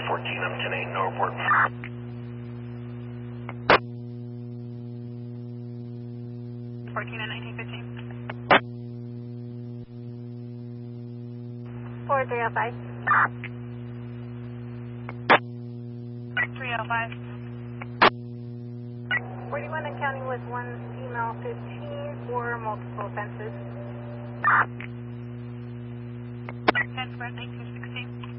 14, I'm 10-8, no report. 14 and 1915. 4305. 305. 41 and counting with one female 15 for multiple offenses. 10 square 1916.